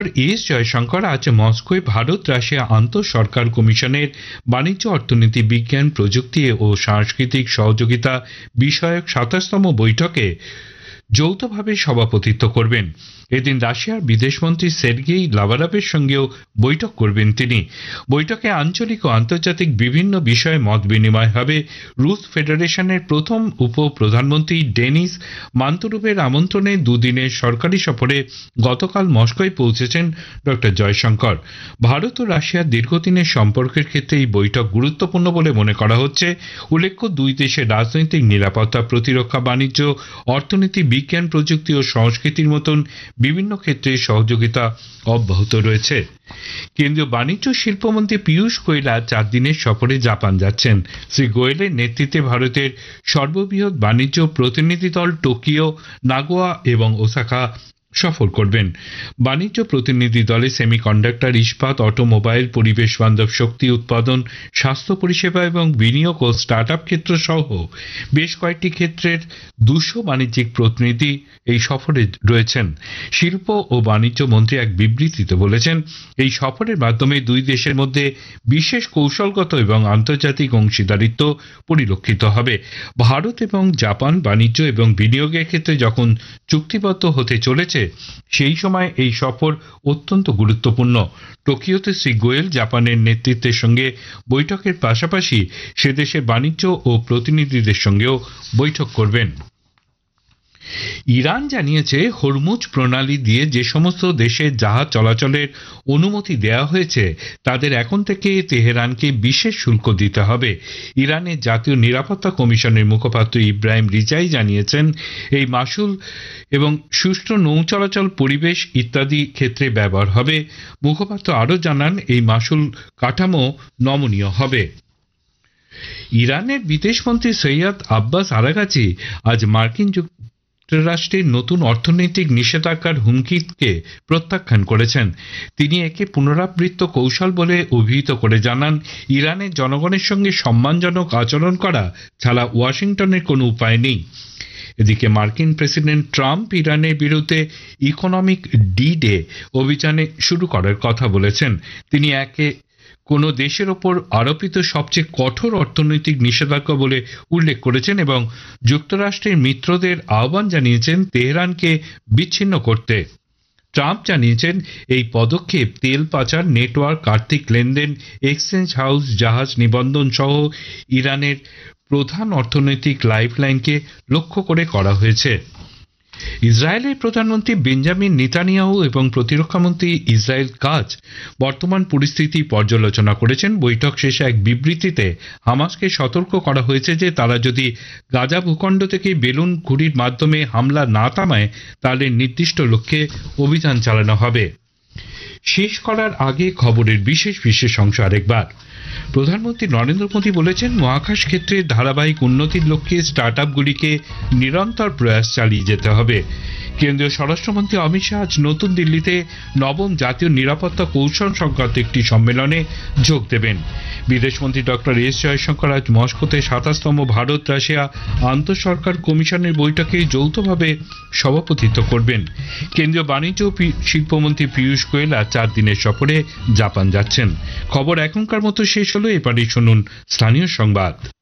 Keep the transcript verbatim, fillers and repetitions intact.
S Jaishankar আজ মস্কোয় Bharat Russia আন্তঃসরকার কমিশনের বাণিজ্য, অর্থনীতি, বিজ্ঞান, প্রযুক্তি ও সাংস্কৃতিক সহযোগিতা বিষয়ক সাতাশতম বৈঠকে যৌথভাবে সভাপতিত্ব করবেন। এদিন রাশিয়ার বিদেশমন্ত্রী সের্গেই লাভারভের সঙ্গেও বৈঠক করবেন তিনি। বৈঠকে আঞ্চলিক ও আন্তর্জাতিক বিভিন্ন বিষয়ে মত বিনিময় হবে। রুশ ফেডারেশনের প্রথম উপ প্রধানমন্ত্রী ডেনিস মান্তুরোভের আমন্ত্রণে দুদিনের সরকারি সফরে গতকাল মস্কোয় পৌঁছেছেন ডক্টর জয়শঙ্কর। ভারত ও রাশিয়ার দীর্ঘদিনের সম্পর্কের ক্ষেত্রে এই বৈঠক গুরুত্বপূর্ণ বলে মনে করা হচ্ছে। উল্লেখ্য, দুই দেশের রাজনৈতিক, নিরাপত্তা, প্রতিরক্ষা, বাণিজ্য, অর্থনীতি, বিজ্ঞান, প্রযুক্তি ও সংস্কৃতির মতন বিভিন্ন ক্ষেত্রে সহযোগিতা অব্যাহত রয়েছে। কেন্দ্রীয় বাণিজ্য শিল্পমন্ত্রী পীয়ূষ গোয়েল চার দিনের সফরে জাপান যাচ্ছেন। শ্রী গোয়েলের নেতৃত্বে ভারতের সর্ববৃহৎ বাণিজ্য প্রতিনিধি দল টোকিও, নাগোয়া এবং ওসাকা সফর করবেন। বাণিজ্য প্রতিনিধি দলে সেমিকন্ডাক্টর, ইস্পাত, অটোমোবাইল, পরিবেশ বান্ধব শক্তি উৎপাদন, স্বাস্থ্য পরিষেবা এবং বিনিয়োগ ও স্টার্ট আপ ক্ষেত্র সহ বেশ কয়েকটি ক্ষেত্রের দুশো বাণিজ্যিক প্রতিনিধি এই সফরে রয়েছেন। শিল্প ও বাণিজ্য মন্ত্রী এক বিবৃতিতে বলেছেন, এই সফরের মাধ্যমে দুই দেশের মধ্যে বিশেষ কৌশলগত এবং আন্তর্জাতিক অংশীদারিত্ব পরিলক্ষিত হবে। ভারত এবং জাপান বাণিজ্য এবং বিনিয়োগের ক্ষেত্রে যখন চুক্তিবদ্ধ হতে চলেছে, সেই সময় এই সফর অত্যন্ত গুরুত্বপূর্ণ। টোকিওতে শ্রী গোয়েল জাপানের নেতৃত্বের সঙ্গে বৈঠকের পাশাপাশি সে দেশের বাণিজ্য ও প্রতিনিধিদের সঙ্গেও বৈঠক করবেন। ইরান জানিয়েছে, হরমুজ প্রণালী দিয়ে যে সমস্ত দেশের জাহাজ চলাচলের অনুমতি দেওয়া হয়েছে তাদের এখন থেকে তেহরানকে বিশেষ শুল্ক দিতে হবে। ইরানের জাতীয় নিরাপত্তা কমিশনের মুখপাত্র ইব্রাহিম রিজাই জানিয়েছেন, এই মাশুল এবং সুষ্ঠু নৌ চলাচল, পরিবেশ ইত্যাদি ক্ষেত্রে ব্যবহার হবে। মুখপাত্র আরও জানান, এই মাশুল কাঠামো নমনীয় হবে। ইরানের বিদেশমন্ত্রী সৈয়দ আব্বাস আরাগাচি আজ মার্কিন যুক্তরাষ্ট্রের নতুন অর্থনৈতিক নিষেধাজ্ঞার হুমকিকে প্রত্যাখ্যান করেছেন। তিনি একে পুনরাবৃত্ত কৌশল বলে অভিহিত করে জানান, ইরানের জনগণের সঙ্গে সম্মানজনক আচরণ করা ছাড়া ওয়াশিংটনের কোনো উপায় নেই। এদিকে মার্কিন প্রেসিডেন্ট ট্রাম্প ইরানের বিরুদ্ধে ইকোনমিক ডি ডে অভিযানে শুরু করার কথা বলেছেন। তিনি একে কোনো দেশের ওপর আরোপিত সবচেয়ে কঠোর অর্থনৈতিক নিষেধাজ্ঞা বলে উল্লেখ করেছেন এবং যুক্তরাষ্ট্রের মিত্রদের আহ্বান জানিয়েছেন তেহরানকে বিচ্ছিন্ন করতে। ট্রাম্প জানিয়েছেন, এই পদক্ষেপ তেল পাচার, নেটওয়ার্ক, আর্থিক লেনদেন, এক্সচেঞ্জ হাউস, জাহাজ নিবন্ধন সহ ইরানের প্রধান অর্থনৈতিক লাইফলাইনকে লক্ষ্য করে করা হয়েছে। ইসরায়েলের প্রধানমন্ত্রী বেঞ্জামিন নেতানিয়াহু এবং প্রতিরক্ষামন্ত্রী ইসরায়েল কাজ বর্তমান পরিস্থিতি পর্যালোচনা করেছেন। বৈঠক শেষে এক বিবৃতিতে হামাসকে সতর্ক করা হয়েছে যে তারা যদি গাজা ভূখণ্ড থেকে বেলুন ঘুড়ির মাধ্যমে হামলা না থামায় তাহলে নির্দিষ্ট লক্ষ্যে অভিযান চালানো হবে। শেষ করার আগে খবরের বিশেষ বিশেষ অংশ আরেকবার। প্রধানমন্ত্রী নরেন্দ্র মোদী বলেছেন, মহাকাশ ক্ষেত্রে ধারাবাহিক উন্নতির লক্ষ্যে স্টার্ট আপগুলিকে নিরন্তর প্রয়াস চালিয়ে যেতে হবে। কেন্দ্রীয় স্বরাষ্ট্রমন্ত্রী অমিত শাহ আজ নতুন দিল্লিতে নবম জাতীয় নিরাপত্তা কৌশল সংক্রান্ত একটি সম্মেলনে যোগ দেবেন। বিদেশমন্ত্রী ডক্টর এস জয়শঙ্কর আজ মস্কোতে সাতাশতম ভারত রাশিয়া আন্তঃসরকার কমিশনের বৈঠকে যৌথভাবে সভাপতিত্ব করবেন। কেন্দ্রীয় বাণিজ্য ও শিল্পমন্ত্রী পীয়ূষ গোয়েল আজ চার দিনের সফরে জাপান যাচ্ছেন। খবর এখনকার মতো শেষ হলো। এবারে শুনুন স্থানীয় সংবাদ।